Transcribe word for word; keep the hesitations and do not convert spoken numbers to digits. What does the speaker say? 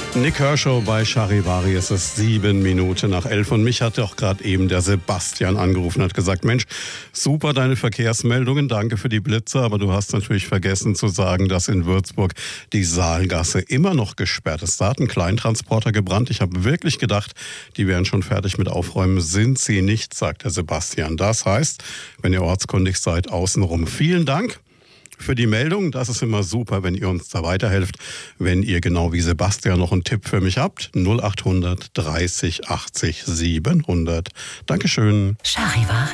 Nick Kershaw bei Charivari, es ist sieben Minuten nach elf und mich hat doch gerade eben der Sebastian angerufen und hat gesagt, Mensch, super deine Verkehrsmeldungen, danke für die Blitze, aber du hast natürlich vergessen zu sagen, dass in Würzburg die Saalgasse immer noch gesperrt ist. Da hat ein Kleintransporter gebrannt. Ich habe wirklich gedacht, die wären schon fertig mit Aufräumen. Sind sie nicht, sagt der Sebastian. Das heißt, wenn ihr ortskundig seid, außenrum. Vielen Dank für die Meldung. Das ist immer super, wenn ihr uns da weiterhelft. Wenn ihr genau wie Sebastian noch einen Tipp für mich habt, null acht hundert dreißig achtzig siebenhundert. Dankeschön. Charivari.